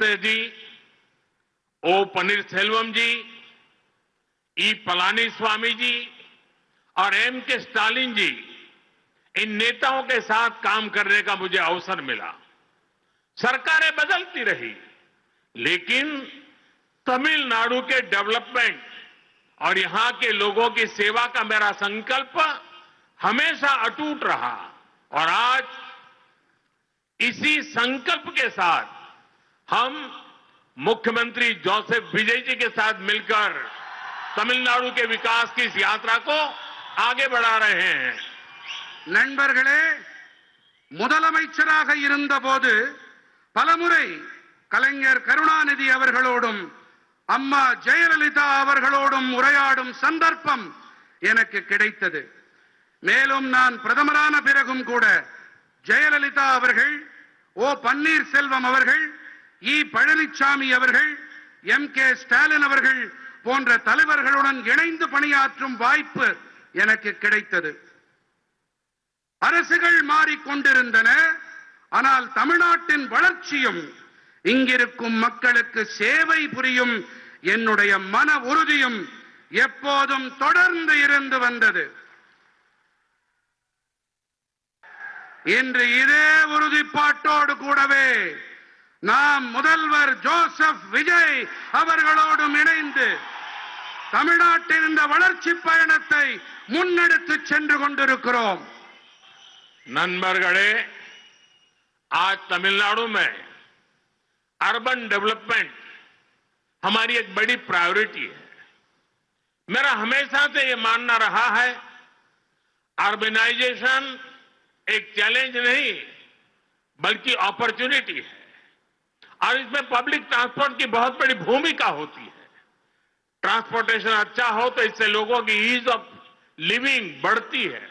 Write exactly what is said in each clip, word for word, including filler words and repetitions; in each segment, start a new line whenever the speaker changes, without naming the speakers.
शिवशंकर जी, ओ पनीरसेल्वम जी, ई पलानीस्वामी जी और एम के स्टालिन जी, इन नेताओं के साथ काम करने का मुझे अवसर मिला। सरकारें बदलती रही, लेकिन तमिलनाडु के डेवलपमेंट और यहां के लोगों की सेवा का मेरा संकल्प हमेशा अटूट रहा और आज इसी संकल्प के साथ हम मुख्यमंत्री जोसेफ विजय जी के साथ मिलकर तमिलनाडु के विकास की इस यात्रा को आगे बढ़ा रहे हैं।
நண்பர்களே, முதலமைச்சராக இருந்தபோது பலமுறை கலைஞர் கருணாநிதி அவர்களோடும் அம்மா ஜெயலலிதா அவர்களோடும் உரையாடும் சந்தர்ப்பம் எனக்கு கிடைத்தது. மேலும் நான் பிரதமரான பிறகும் கூட ஜெயலலிதா அவர்கள், ஓ பன்னீர்செல்வம் அவர்கள், இ பழனிசாமி அவர்கள், எம் கே ஸ்டாலின் அவர்கள் போன்ற தலைவர்களுடன் இணைந்து பணியாற்றும் வாய்ப்பு எனக்கு கிடைத்தது. அரசுகள் மாறிக்கொண்டிருந்தன, ஆனால் தமிழ்நாட்டின் வளர்ச்சியும் இங்கிருக்கும் மக்களுக்கு சேவை புரியும் என்னுடைய மன உறுதியும் எப்போதும் தொடர்ந்து இருந்து வந்தது. இன்று இதே உறுதிப்பாட்டோடு கூடவே நாம் முதல்வர் ஜோசப் விஜய் அவர்களோடும் இணைந்து தமிழ்நாட்டின் இந்த வளர்ச்சி பயணத்தை முன்னெடுத்து சென்று கொண்டிருக்கிறோம்.
नन्बरगढ़े, आज तमिलनाडु में अर्बन डेवलपमेंट हमारी एक बड़ी प्रायोरिटी है। मेरा हमेशा से ये मानना रहा है, अर्बनाइजेशन एक चैलेंज नहीं बल्कि अपॉर्चुनिटी है और इसमें पब्लिक ट्रांसपोर्ट की बहुत बड़ी भूमिका होती है। ट्रांसपोर्टेशन अच्छा हो तो इससे लोगों की ईज ऑफ लिविंग बढ़ती है।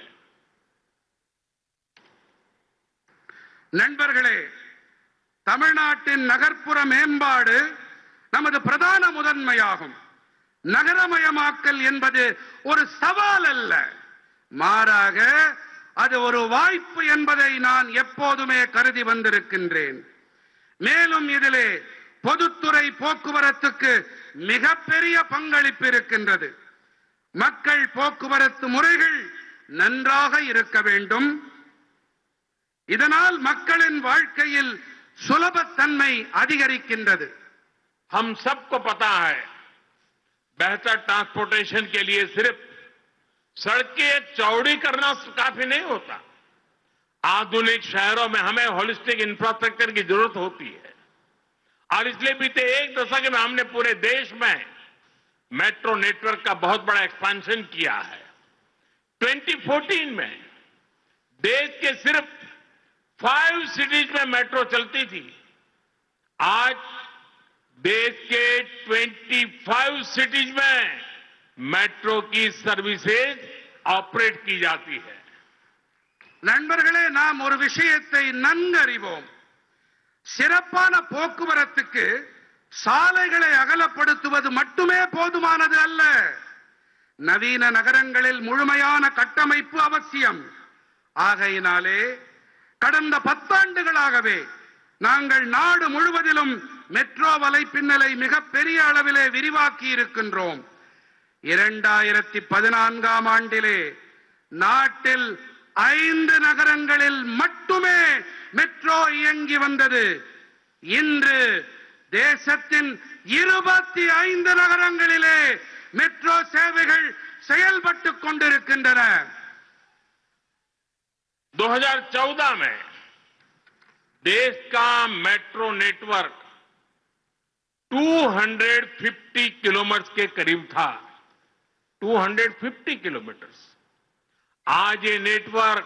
நண்பர்களே, தமிழ்நாட்டின் நகர்ப்புற மேம்பாடு நமது பிரதான முதன்மையாகும். நகரமயமாக்கல் என்பது ஒரு சவால் அல்ல, மாறாக அது ஒரு வாய்ப்பு என்பதை நான் எப்போதுமே கருதி வந்திருக்கின்றேன். மேலும் இதிலே பொதுத்துறை போக்குவரத்துக்கு மிகப்பெரிய பங்களிப்பு இருக்கின்றது. மக்கள் போக்குவரத்து முறைகள் நன்றாக இருக்க வேண்டும். இதனால் மக்களின் வாழ்க்கையில் சுலபத்தன்மை அதிகரிக்கின்றது.
हम सबको पता है, बेहतर ट्रांसपोर्टेशन के लिए सिर्फ सड़कें चौड़ी करना काफी नहीं होता। आधुनिक शहरों में हमें होलिस्टिक इंफ्रास्ट्रक्चर की जरूरत होती है और इसलिए बीते एक दशक में हमने पूरे देश में मेट्रो नेटवर्क का बहुत बड़ा एक्सपेंशन किया है। दो हज़ार चौदह में देश के सिर्फ फाइव सिटीज में मेट्रो चलती थी, आज देश के पच्चीस सिटीज में मेट्रो की सर्विसेज ऑपरेट की जाती है।
நண்பர்களே, நாம் ஒரு விஷயத்தை நன்கறிவோம். சிறப்பான போக்குவரத்துக்கு சாலைகளை அகலப்படுத்துவது மட்டுமே போதுமானது அல்ல. நவீன நகரங்களில் முழுமையான கட்டமைப்பு அவசியம். ஆகையினாலே கடந்த பத்தாண்டுகளாகவே நாங்கள் நாடு முழுவதிலும் மெட்ரோ வலைப்பின்னலை மிக பெரிய அளவிலே விரிவாக்கி இருக்கின்றோம். இரண்டாயிரத்தி பதினான்காம் ஆண்டிலே நாட்டில் ஐந்து நகரங்களில் மட்டுமே மெட்ரோ இயங்கி வந்தது. இன்று தேசத்தின் இருபத்தி ஐந்து நகரங்களிலே மெட்ரோ சேவைகள் செயல்பட்டுக் கொண்டிருக்கின்றன.
दो हज़ार चौदह में देश का मेट्रो नेटवर्क दो सौ पचास किलोमीटर के करीब था, दो सौ पचास किलोमीटर। आज ये नेटवर्क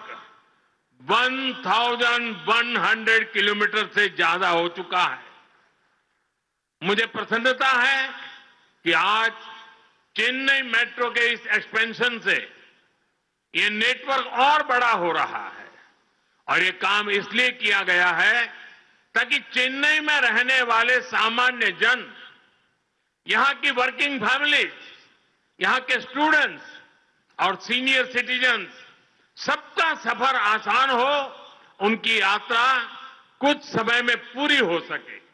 ग्यारह सौ किलोमीटर से ज्यादा हो चुका है। मुझे प्रसन्नता है कि आज चेन्नई मेट्रो के इस एक्सपेंशन से ये नेटवर्क और बड़ा हो रहा है और ये काम इसलिए किया गया है ताकि चेन्नई में रहने वाले सामान्य जन, यहां की वर्किंग फैमिलीज, यहां के स्टूडेंट्स और सीनियर सिटीजन्स, सबका सफर आसान हो, उनकी यात्रा कुछ समय में पूरी हो सके।